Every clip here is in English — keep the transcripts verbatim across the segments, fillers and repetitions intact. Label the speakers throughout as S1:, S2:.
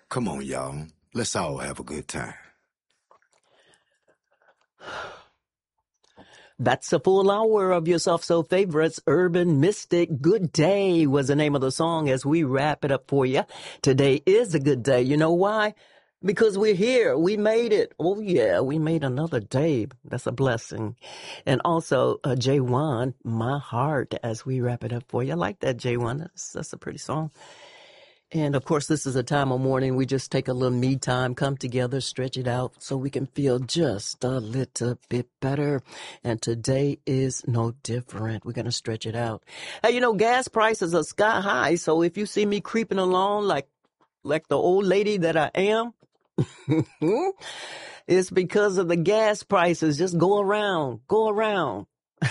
S1: Come on, y'all. Let's all have a good time.
S2: That's a full hour of your Soft Soul favorites. Urban Mystic Good Day was the name of the song as we wrap it up for you. Today is a good day. You know why? Because we're here. We made it. Oh, yeah, we made another day. That's a blessing. And also, uh, J one, My Heart, as we wrap it up for you. I like that, J one. That's, that's a pretty song. And, of course, this is a time of morning we just take a little me time, come together, stretch it out so we can feel just a little bit better. And today is no different. We're going to stretch it out. Hey, you know, gas prices are sky high. So if you see me creeping along like like the old lady that I am, it's because of the gas prices. Just go around, go around.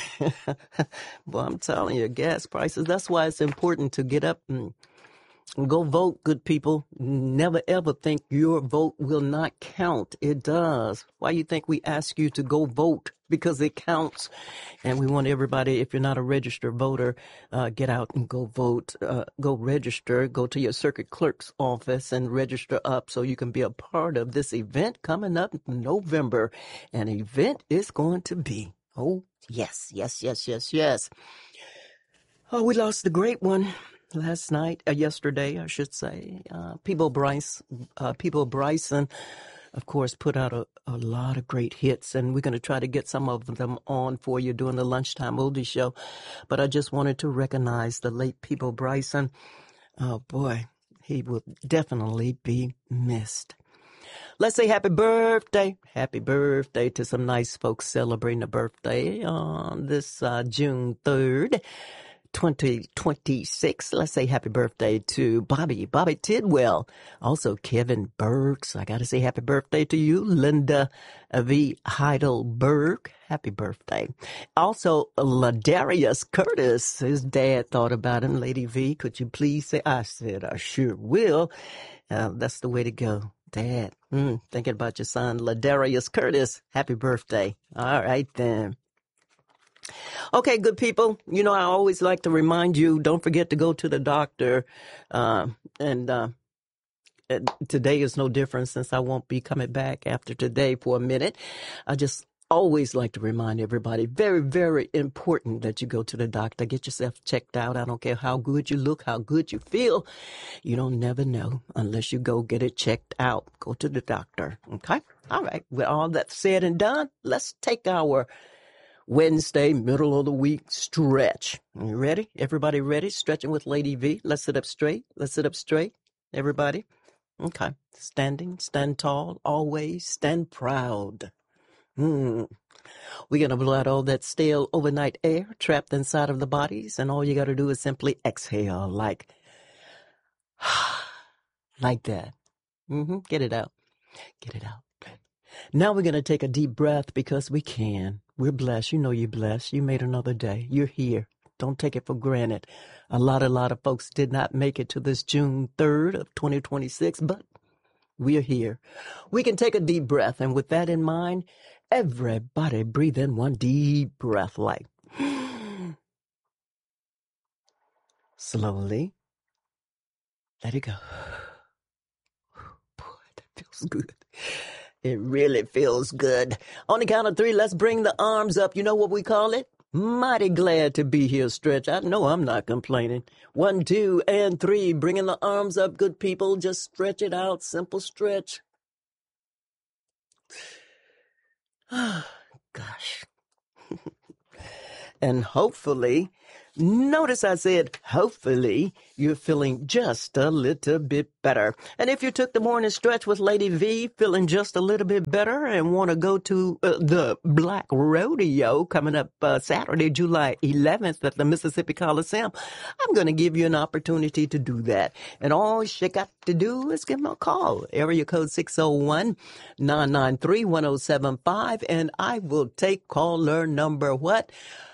S2: Well, I'm telling you, gas prices, that's why it's important to get up and go vote, good people. Never ever think your vote will not count. It does. Why you think we ask you to go vote? Because it counts. And we want everybody, if you're not a registered voter, uh, get out and go vote. Uh, go register. Go to your circuit clerk's office and register up so you can be a part of this event coming up in November. An event is going to be. Oh, yes, yes, yes, yes, yes. Oh, we lost the great one. Last night, uh, yesterday, I should say, uh, Peabo Bryce, uh, Peabo Bryson, of course, put out a, a lot of great hits, and we're going to try to get some of them on for you during the Lunchtime Oldie Show. But I just wanted to recognize the late Peabo Bryson. Oh, boy, he will definitely be missed. Let's say happy birthday. Happy birthday to some nice folks celebrating a birthday on this uh, June third. twenty twenty-six. Let's say happy birthday to Bobby, Bobby Tidwell. Also, Kevin Burks. I got to say happy birthday to you, Linda V. Heidelberg. Happy birthday. Also, Ladarius Curtis. His dad thought about him. Lady V, could you please say? I said, I sure will. Uh, that's the way to go. Dad, mm, thinking about your son, Ladarius Curtis. Happy birthday. All right, then. Okay, good people. You know, I always like to remind you, don't forget to go to the doctor. Uh, and uh, today is no different since I won't be coming back after today for a minute. I just always like to remind everybody, very, very important that you go to the doctor. Get yourself checked out. I don't care how good you look, how good you feel. You don't never know unless you go get it checked out. Go to the doctor. Okay? All right. With all that said and done, let's take our Wednesday, middle of the week stretch. You ready? Everybody ready? Stretching with Lady V. Let's sit up straight. Let's sit up straight. Everybody. Okay. Standing, stand tall, always stand proud. Hmm. We're going to blow out all that stale overnight air trapped inside of the bodies. And all you got to do is simply exhale like, like that. Mm-hmm. Get it out. Get it out. Now we're going to take a deep breath because we can. We're blessed. You know you're blessed. You made another day. You're here. Don't take it for granted. A lot, a lot of folks did not make it to this June third of twenty twenty-six, but we're here. We can take a deep breath. And with that in mind, everybody breathe in one deep breath like slowly. Let it go. Boy, that feels good. It really feels good. On the count of three, let's bring the arms up. You know what we call it? Mighty glad to be here, Stretch. I know I'm not complaining. One, two, and three. Bringing the arms up, good people. Just stretch it out. Simple stretch. Gosh. And hopefully, notice I said, hopefully, you're feeling just a little bit better. And if you took the morning stretch with Lady V, feeling just a little bit better and want to go to uh, the Black Rodeo coming up uh, Saturday, July eleventh at the Mississippi Coliseum, I'm going to give you an opportunity to do that. And all you got to do is give me a call. Area code six oh one, nine nine three, one oh seven five. And I will take caller number what?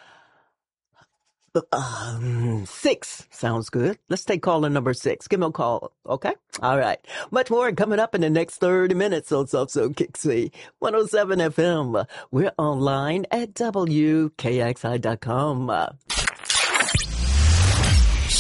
S2: Um, six. Sounds good. Let's take caller number six. Give me a call. Okay? All right. Much more coming up in the next thirty minutes on Soft Soul Kixie. one oh seven F M. We're online at W K X I dot com.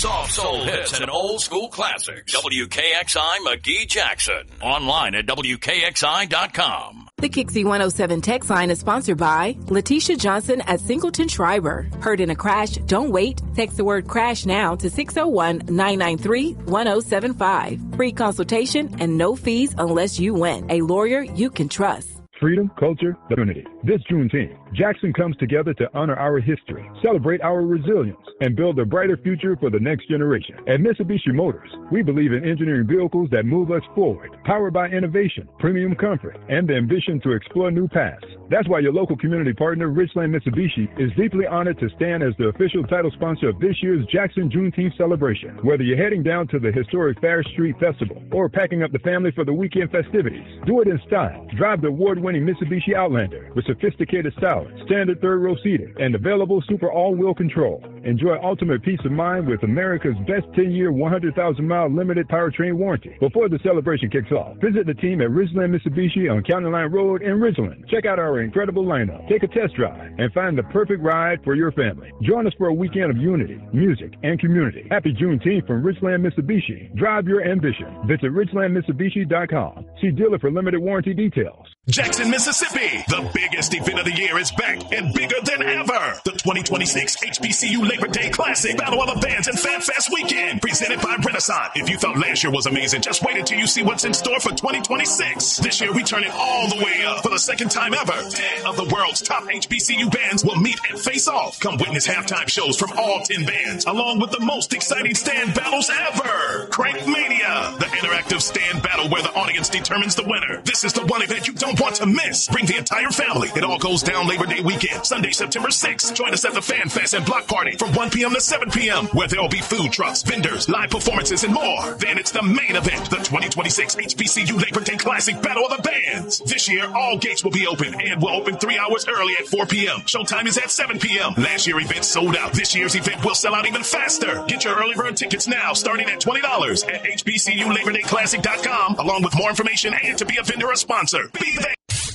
S3: soft soul hits and old school classics. W K X I McGee Jackson. Online at W K X I dot com.
S4: The Kixie one oh seven text line is sponsored by Letitia Johnson at Singleton Schreiber. Heard in a crash? Don't wait. Text the word crash now to six oh one, nine nine three, one oh seven five. Free consultation and no fees unless you win. A lawyer you can trust.
S5: Freedom, culture, unity. This Juneteenth, Jackson comes together to honor our history, celebrate our resilience, and build a brighter future for the next generation. At Mitsubishi Motors, we believe in engineering vehicles that move us forward, powered by innovation, premium comfort, and the ambition to explore new paths. That's why your local community partner, Richland Mitsubishi, is deeply honored to stand as the official title sponsor of this year's Jackson Juneteenth celebration. Whether you're heading down to the historic Fair Street Festival or packing up the family for the weekend festivities, do it in style. Drive the award-winning Mitsubishi Outlander with sophisticated styling, standard third-row seating, and available super all-wheel control. Enjoy ultimate peace of mind with America's best ten-year, one hundred thousand mile limited powertrain warranty. Before the celebration kicks off, visit the team at Ridgeland Mitsubishi on County Line Road in Ridgeland. Check out our incredible lineup, take a test drive, and find the perfect ride for your family. Join us for a weekend of unity, music, and community. Happy Juneteenth from Ridgeland Mitsubishi. Drive your ambition. Visit Ridgeland Mitsubishi dot com. See dealer for limited warranty details.
S6: Jackson, Mississippi. The biggest event of the year is back and bigger than ever. The twenty twenty-six H B C U Labor Day Classic Battle of the Bands and Fan Fest Weekend, presented by Renaissance. If you thought last year was amazing, just wait until you see what's in store for twenty twenty-six. This year, we turn it all the way up. For the second time ever, ten of the world's top H B C U bands will meet and face off. Come witness halftime shows from all ten bands, along with the most exciting stand battles ever. Crank Mania, the interactive stand battle where the audience determines the winner. This is the one event you don't want to miss. Bring the entire family. It all goes down Labor Day weekend, Sunday, September sixth. Join us at the Fan Fest and Block Party from one p.m. to seven p.m., where there'll be food trucks, vendors, live performances, and more. Then it's the main event, the twenty twenty-six H B C U Labor Day Classic Battle of the Bands. This year, all gates will be open and will open three hours early at four p.m. Showtime is at seven p.m. Last year's event sold out. This year's event will sell out even faster. Get your early bird tickets now, starting at twenty dollars at H B C U Labor Day Classic dot com, along with more information and to be a vendor or sponsor. Be there.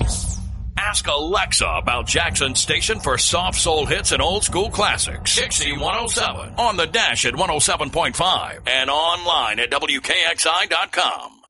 S3: Ask Alexa about Jackson's station for soft soul hits and old school classics. Kixie one oh seven. On the dash at one oh seven point five and online at W K X I dot com.